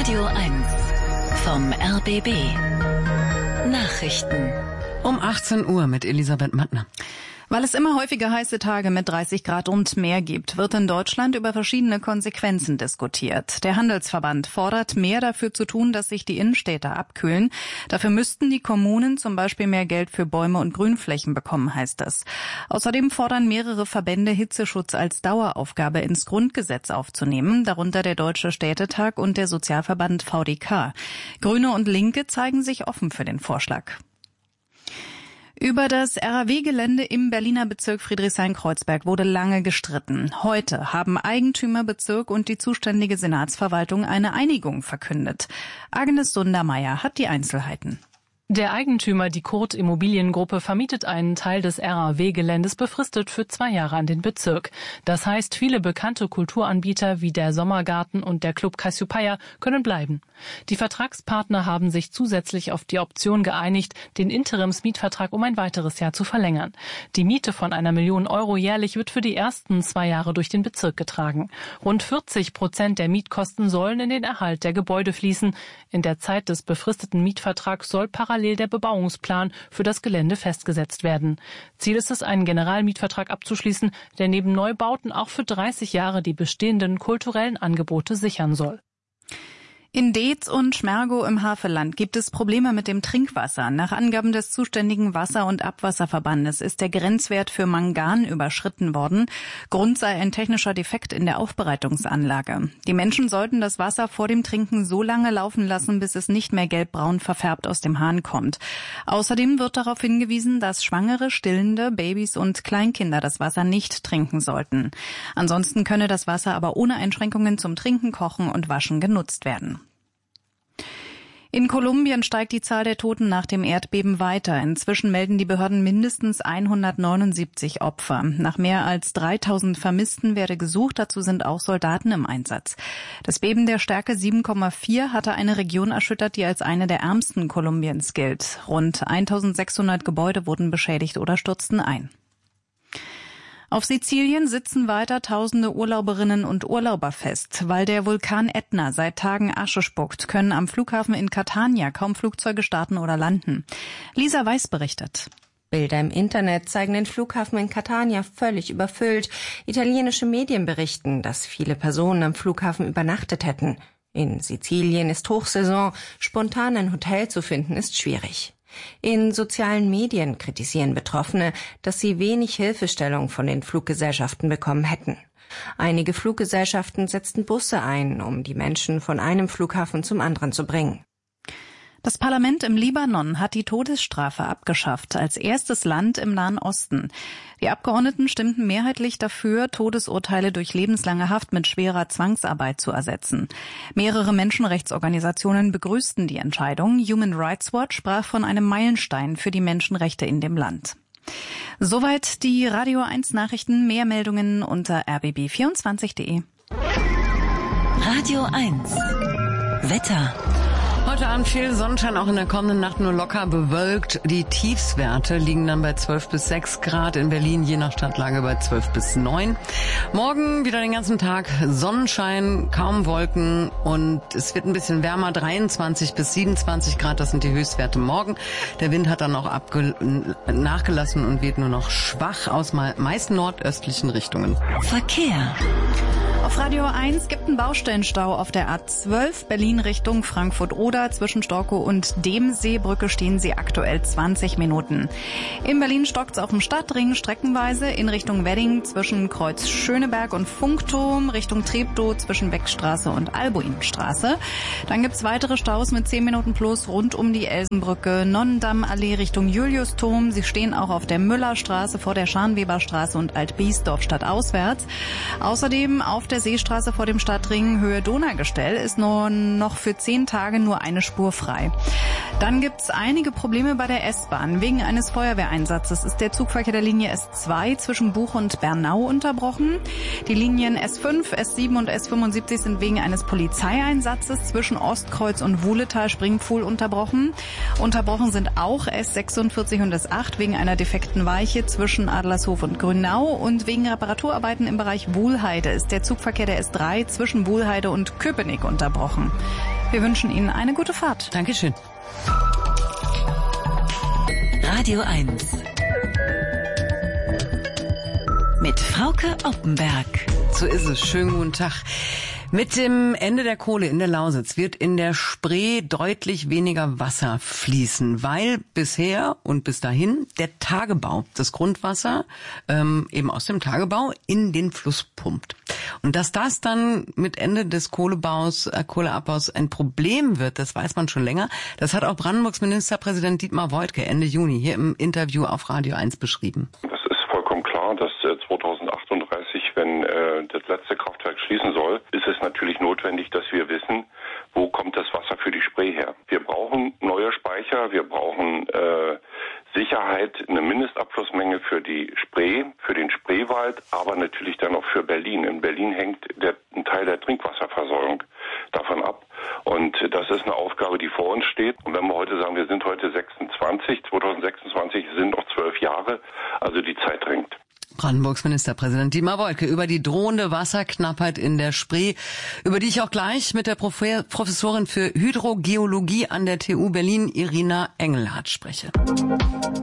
Radio 1 vom RBB. Nachrichten. Um 18 Uhr mit Elisabeth Mattner. Weil es immer häufiger heiße Tage mit 30 Grad und mehr gibt, wird in Deutschland über verschiedene Konsequenzen diskutiert. Der Handelsverband fordert, mehr dafür zu tun, dass sich die Innenstädte abkühlen. Dafür müssten die Kommunen zum Beispiel mehr Geld für Bäume und Grünflächen bekommen, heißt es. Außerdem fordern mehrere Verbände, Hitzeschutz als Daueraufgabe ins Grundgesetz aufzunehmen, darunter der Deutsche Städtetag und der Sozialverband VDK. Grüne und Linke zeigen sich offen für den Vorschlag. Über das RAW-Gelände im Berliner Bezirk Friedrichshain-Kreuzberg wurde lange gestritten. Heute haben Eigentümer, Bezirk und die zuständige Senatsverwaltung eine Einigung verkündet. Agnes Sundermeier hat die Einzelheiten. Der Eigentümer, die Kurt Immobiliengruppe, vermietet einen Teil des RAW-Geländes befristet für 2 Jahre an den Bezirk. Das heißt, viele bekannte Kulturanbieter wie der Sommergarten und der Club Cassiopeia können bleiben. Die Vertragspartner haben sich zusätzlich auf die Option geeinigt, den Interimsmietvertrag um ein weiteres Jahr zu verlängern. Die Miete von 1 Million Euro jährlich wird für die ersten 2 Jahre durch den Bezirk getragen. Rund 40% der Mietkosten sollen in den Erhalt der Gebäude fließen. In der Zeit des befristeten Mietvertrags soll parallel der Bebauungsplan für das Gelände festgesetzt werden. Ziel ist es, einen Generalmietvertrag abzuschließen, der neben Neubauten auch für 30 Jahre die bestehenden kulturellen Angebote sichern soll. In Deetz und Schmergow im Havelland gibt es Probleme mit dem Trinkwasser. Nach Angaben des zuständigen Wasser- und Abwasserverbandes ist der Grenzwert für Mangan überschritten worden. Grund sei ein technischer Defekt in der Aufbereitungsanlage. Die Menschen sollten das Wasser vor dem Trinken so lange laufen lassen, bis es nicht mehr gelbbraun verfärbt aus dem Hahn kommt. Außerdem wird darauf hingewiesen, dass Schwangere, Stillende, Babys und Kleinkinder das Wasser nicht trinken sollten. Ansonsten könne das Wasser aber ohne Einschränkungen zum Trinken, Kochen und Waschen genutzt werden. In Kolumbien steigt die Zahl der Toten nach dem Erdbeben weiter. Inzwischen melden die Behörden mindestens 179 Opfer. Nach mehr als 3000 Vermissten werde gesucht. Dazu sind auch Soldaten im Einsatz. Das Beben der Stärke 7,4 hatte eine Region erschüttert, die als eine der ärmsten Kolumbiens gilt. Rund 1600 Gebäude wurden beschädigt oder stürzten ein. Auf Sizilien sitzen weiter tausende Urlauberinnen und Urlauber fest. Weil der Vulkan Ätna seit Tagen Asche spuckt, können am Flughafen in Catania kaum Flugzeuge starten oder landen. Lisa Weiß berichtet. Bilder im Internet zeigen den Flughafen in Catania völlig überfüllt. Italienische Medien berichten, dass viele Personen am Flughafen übernachtet hätten. In Sizilien ist Hochsaison, spontan ein Hotel zu finden ist schwierig. In sozialen Medien kritisieren Betroffene, dass sie wenig Hilfestellung von den Fluggesellschaften bekommen hätten. Einige Fluggesellschaften setzten Busse ein, um die Menschen von einem Flughafen zum anderen zu bringen. Das Parlament im Libanon hat die Todesstrafe abgeschafft, als erstes Land im Nahen Osten. Die Abgeordneten stimmten mehrheitlich dafür, Todesurteile durch lebenslange Haft mit schwerer Zwangsarbeit zu ersetzen. Mehrere Menschenrechtsorganisationen begrüßten die Entscheidung. Human Rights Watch sprach von einem Meilenstein für die Menschenrechte in dem Land. Soweit die Radio 1 Nachrichten. Mehr Meldungen unter rbb24.de. Radio 1 Wetter. Heute Abend viel Sonnenschein, auch in der kommenden Nacht nur locker bewölkt. Die Tiefswerte liegen dann bei 12 bis 6 Grad, in Berlin je nach Stadtlage bei 12 bis 9. Morgen wieder den ganzen Tag Sonnenschein, kaum Wolken und es wird ein bisschen wärmer, 23 bis 27 Grad, das sind die Höchstwerte morgen. Der Wind hat dann auch nachgelassen und weht nur noch schwach aus meist nordöstlichen Richtungen. Verkehr. Auf Radio 1 gibt einen Baustellenstau auf der A12 Berlin Richtung Frankfurt-Oder. Zwischen Storkow und Demseebrücke stehen sie aktuell 20 Minuten. In Berlin stockt's auf dem Stadtring streckenweise in Richtung Wedding zwischen Kreuz Schöneberg und Funkturm, Richtung Treptow zwischen Beckstraße und Albuinstraße. Dann gibt's weitere Staus mit 10 Minuten plus rund um die Elsenbrücke, Nonnendammallee Richtung Juliusturm. Sie stehen auch auf der Müllerstraße vor der Scharnweberstraße und Alt-Biesdorf stadtauswärts. Außerdem auf der Seestraße vor dem Stadtring Höhe Donaugestell ist nur noch für 10 Tage nur eine Spur frei. Dann gibt's einige Probleme bei der S-Bahn. Wegen eines Feuerwehreinsatzes ist der Zugverkehr der Linie S2 zwischen Buch und Bernau unterbrochen. Die Linien S5, S7 und S75 sind wegen eines Polizeieinsatzes zwischen Ostkreuz und Wuhletal-Springpfuhl unterbrochen. Unterbrochen sind auch S46 und S8 wegen einer defekten Weiche zwischen Adlershof und Grünau und wegen Reparaturarbeiten im Bereich Wuhlheide ist der Zugverkehr der S3 zwischen Wuhlheide und Köpenick unterbrochen. Wir wünschen Ihnen eine gute Fahrt. Dankeschön. Radio 1 mit Frauke Oppenberg. So ist es. Schönen guten Tag. Mit dem Ende der Kohle in der Lausitz wird in der Spree deutlich weniger Wasser fließen, weil bisher und bis dahin der Tagebau das Grundwasser eben aus dem Tagebau in den Fluss pumpt. Und dass das dann mit Ende des Kohleabbaus ein Problem wird, das weiß man schon länger. Das hat auch Brandenburgs Ministerpräsident Dietmar Woidke Ende Juni hier im Interview auf Radio 1 beschrieben. Das ist vollkommen klar, dass 2038, wenn das letzte Kraftwerk schließen soll, ist es natürlich notwendig, dass wir wissen, wo kommt das Wasser für die Spree her. Wir brauchen neue Speicher, wir brauchen Sicherheit, eine Mindestabflussmenge für die Spree, für den Spreewald, aber natürlich dann auch für Berlin. In Berlin hängt ein Teil der Trinkwasserversorgung davon ab. Und das ist eine Aufgabe, die vor uns steht. Und wenn wir heute sagen, wir sind heute 2026 sind noch 12 Jahre, also die Zeit drängt. Brandenburgs Ministerpräsident Dietmar Woidke über die drohende Wasserknappheit in der Spree, über die ich auch gleich mit der Professorin für Hydrogeologie an der TU Berlin, Irina Engelhardt, spreche.